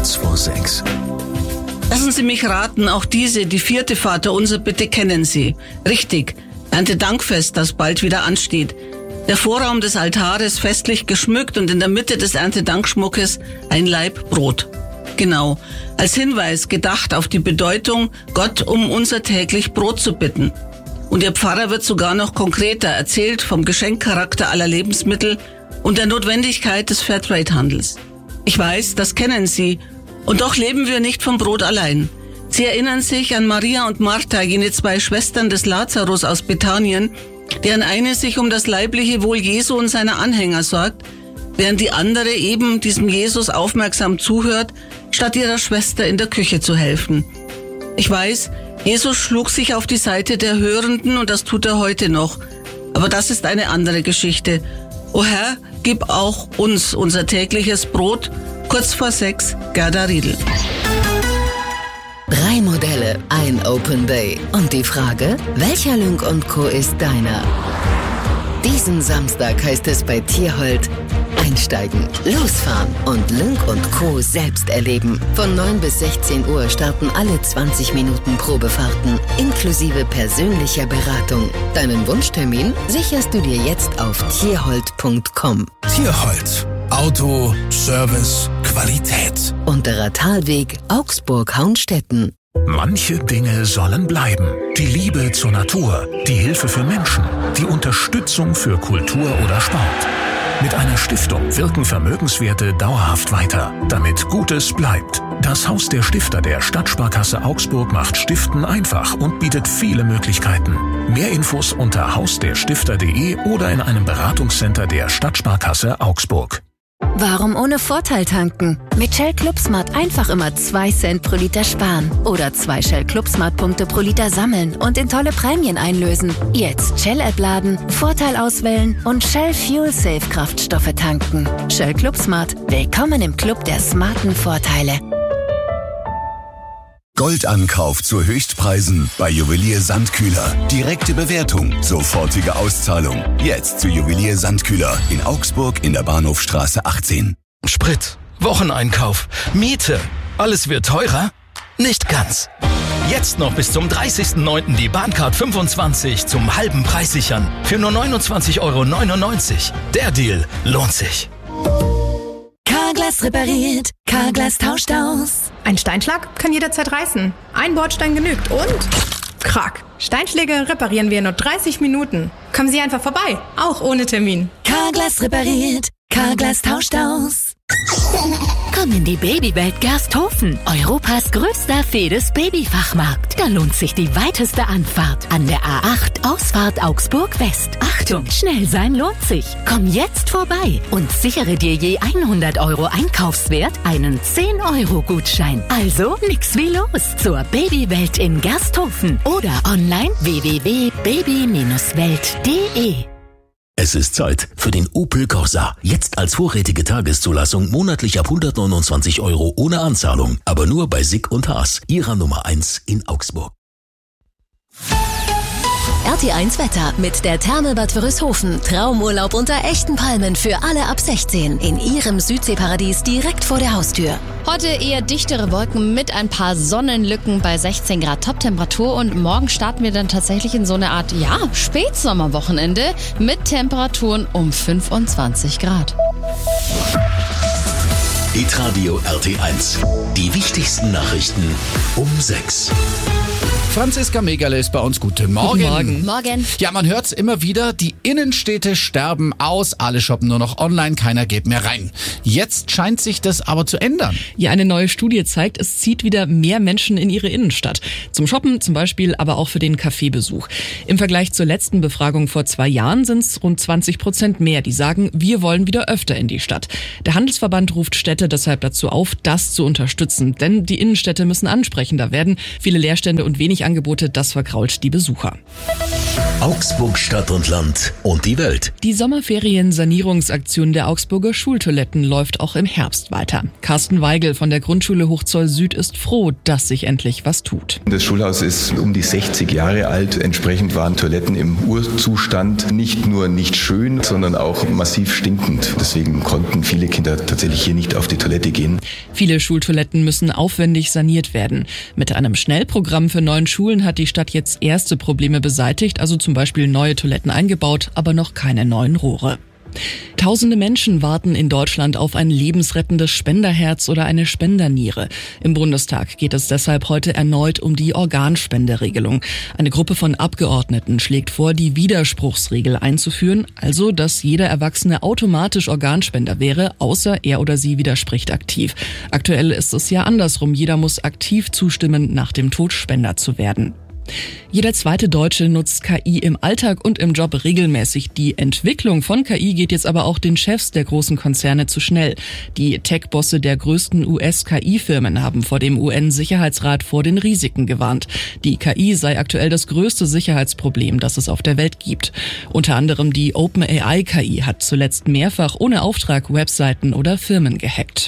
kurz vor 6. Lassen Sie mich raten, auch die 4. Vaterunser, bitte kennen Sie. Richtig, Erntedankfest, das bald wieder ansteht. Der Vorraum des Altares festlich geschmückt und in der Mitte des Erntedankschmuckes ein Laib Brot. Genau, als Hinweis gedacht auf die Bedeutung, Gott um unser täglich Brot zu bitten. Und Ihr Pfarrer wird sogar noch konkreter erzählt vom Geschenkcharakter aller Lebensmittel und der Notwendigkeit des Fairtrade-Handels. Ich weiß, das kennen Sie. Und doch leben wir nicht vom Brot allein. Sie erinnern sich an Maria und Martha, jene 2 Schwestern des Lazarus aus Bethanien, deren eine sich um das leibliche Wohl Jesu und seiner Anhänger sorgt, während die andere eben diesem Jesus aufmerksam zuhört, statt ihrer Schwester in der Küche zu helfen. Ich weiß, Jesus schlug sich auf die Seite der Hörenden und das tut er heute noch. Aber das ist eine andere Geschichte. O Herr, gib auch uns unser tägliches Brot. Kurz vor 6, Gerda Riedl. 3 Modelle, ein Open Day. Und die Frage, welcher Lynk & Co. ist deiner? Diesen Samstag heißt es bei Tierhold einsteigen, losfahren und Lynk & Co. selbst erleben. Von 9 bis 16 Uhr starten alle 20 Minuten Probefahrten, inklusive persönlicher Beratung. Deinen Wunschtermin sicherst du dir jetzt auf tierhold.com. Tierhold. Auto, Service, Qualität. Unterer Talweg, Augsburg-Haunstetten. Manche Dinge sollen bleiben. Die Liebe zur Natur, die Hilfe für Menschen, die Unterstützung für Kultur oder Sport. Mit einer Stiftung wirken Vermögenswerte dauerhaft weiter, damit Gutes bleibt. Das Haus der Stifter der Stadtsparkasse Augsburg macht Stiften einfach und bietet viele Möglichkeiten. Mehr Infos unter hausderstifter.de oder in einem Beratungscenter der Stadtsparkasse Augsburg. Warum ohne Vorteil tanken? Mit Shell ClubSmart einfach immer 2 Cent pro Liter sparen. Oder 2 Shell ClubSmart-Punkte pro Liter sammeln und in tolle Prämien einlösen. Jetzt Shell-App laden, Vorteil auswählen und Shell Fuel Safe Kraftstoffe tanken. Shell ClubSmart. Willkommen im Club der smarten Vorteile. Goldankauf zu Höchstpreisen bei Juwelier Sandkühler. Direkte Bewertung, sofortige Auszahlung. Jetzt zu Juwelier Sandkühler in Augsburg in der Bahnhofstraße 18. Sprit, Wocheneinkauf, Miete. Alles wird teurer? Nicht ganz. Jetzt noch bis zum 30.09. die Bahncard 25 zum halben Preis sichern. Für nur 29,99 €. Der Deal lohnt sich. Carglass repariert, Carglass tauscht aus. Ein Steinschlag kann jederzeit reißen. Ein Bordstein genügt und krack. Steinschläge reparieren wir in nur 30 Minuten. Kommen Sie einfach vorbei, auch ohne Termin. Carglass repariert, Carglass tauscht aus. Komm in die Babywelt Gersthofen, Europas größter Fedes-Babyfachmarkt. Da lohnt sich die weiteste Anfahrt an der A8 Ausfahrt Augsburg West. Achtung, schnell sein lohnt sich. Komm jetzt vorbei und sichere dir je 100 € Einkaufswert einen 10-€-Gutschein. Also nix wie los zur Babywelt in Gersthofen oder online www.baby-welt.de. Es ist Zeit für den Opel Corsa. Jetzt als vorrätige Tageszulassung monatlich ab 129 € ohne Anzahlung. Aber nur bei Sick und Haas, Ihrer Nummer 1 in Augsburg. RT1 Wetter mit der Therme Bad Wörishofen. Traumurlaub unter echten Palmen für alle ab 16 in Ihrem Südseeparadies direkt vor der Haustür. Heute eher dichtere Wolken mit ein paar Sonnenlücken bei 16 Grad Toptemperatur und morgen starten wir dann tatsächlich in so eine Art, Spätsommerwochenende mit Temperaturen um 25 Grad. Hitradio RT1. Die wichtigsten Nachrichten um 6. Franziska Megerle ist bei uns. Guten Morgen. Guten Morgen. Morgen. Ja, man hört's immer wieder, die Innenstädte sterben aus, alle shoppen nur noch online, keiner geht mehr rein. Jetzt scheint sich das aber zu ändern. Ja, eine neue Studie zeigt, es zieht wieder mehr Menschen in ihre Innenstadt. Zum Shoppen zum Beispiel, aber auch für den Kaffeebesuch. Im Vergleich zur letzten Befragung vor 2 Jahren sind es rund 20% mehr, die sagen, wir wollen wieder öfter in die Stadt. Der Handelsverband ruft Städte deshalb dazu auf, das zu unterstützen. Denn die Innenstädte müssen ansprechender werden. Viele Leerstände und wenig Angebote, das vergrault die Besucher. Augsburg Stadt und Land und die Welt. Die Sommerferien-Sanierungsaktion der Augsburger Schultoiletten läuft auch im Herbst weiter. Carsten Weigel von der Grundschule Hochzoll Süd ist froh, dass sich endlich was tut. Das Schulhaus ist um die 60 Jahre alt. Entsprechend waren Toiletten im Urzustand nicht nur nicht schön, sondern auch massiv stinkend. Deswegen konnten viele Kinder tatsächlich hier nicht auf die Toilette gehen. Viele Schultoiletten müssen aufwendig saniert werden. Mit einem Schnellprogramm für 9 Schulen hat die Stadt jetzt erste Probleme beseitigt, also zum Beispiel neue Toiletten eingebaut, aber noch keine neuen Rohre. Tausende Menschen warten in Deutschland auf ein lebensrettendes Spenderherz oder eine Spenderniere. Im Bundestag geht es deshalb heute erneut um die Organspenderegelung. Eine Gruppe von Abgeordneten schlägt vor, die Widerspruchsregel einzuführen, also dass jeder Erwachsene automatisch Organspender wäre, außer er oder sie widerspricht aktiv. Aktuell ist es ja andersrum, jeder muss aktiv zustimmen, nach dem Tod Spender zu werden. Jeder zweite Deutsche nutzt KI im Alltag und im Job regelmäßig. Die Entwicklung von KI geht jetzt aber auch den Chefs der großen Konzerne zu schnell. Die Tech-Bosse der größten US-KI-Firmen haben vor dem UN-Sicherheitsrat vor den Risiken gewarnt. Die KI sei aktuell das größte Sicherheitsproblem, das es auf der Welt gibt. Unter anderem die OpenAI-KI hat zuletzt mehrfach ohne Auftrag Webseiten oder Firmen gehackt.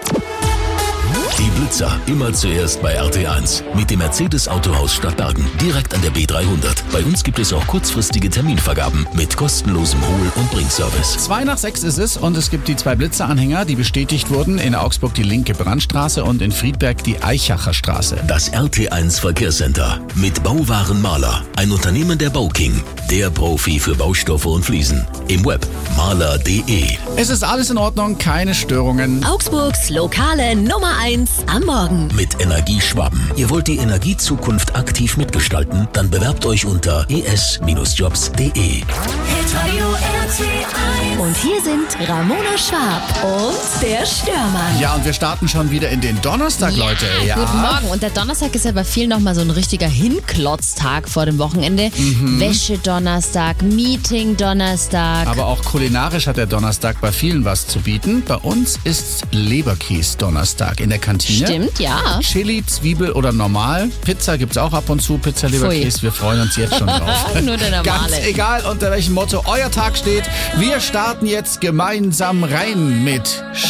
Die Blitzer, immer zuerst bei RT1. Mit dem Mercedes-Autohaus Stadtbergen, direkt an der B300. Bei uns gibt es auch kurzfristige Terminvergaben mit kostenlosem Hol- und Bringservice. 5:05 ist es und es gibt die 2 Blitzeranhänger, die bestätigt wurden. In Augsburg die linke Brandstraße und in Friedberg die Eichacher Straße. Das RT1 Verkehrscenter mit Bauwaren Maler. Ein Unternehmen der Bauking. Der Profi für Baustoffe und Fliesen. Im Web maler.de. Es ist alles in Ordnung, keine Störungen. Augsburgs lokale Nummer 1 am Morgen. Mit Energieschwaben. Ihr wollt die Energiezukunft aktiv mitgestalten? Dann bewerbt euch unter es-jobs.de. Und hier sind Ramona Schwab und der Störmann. Ja, und wir starten schon wieder in den Donnerstag, Leute. Ja. Guten Morgen. Und der Donnerstag ist ja bei vielen nochmal so ein richtiger Hinklotztag vor dem Wochenende. Wäsche-Donnerstag, Meeting-Donnerstag. Aber auch kulinarisch hat der Donnerstag bei vielen was zu bieten. Bei uns ist Leberkäse-Donnerstag in der Kantine. Stimmt, ja. Chili, Zwiebel oder normal. Pizza gibt's auch ab und zu. Pizza, Leberkäse. Wir freuen uns jetzt schon drauf. Nur der normale. Ganz egal, unter welchem Motto euer Tag steht. Wir starten jetzt gemeinsam rein mit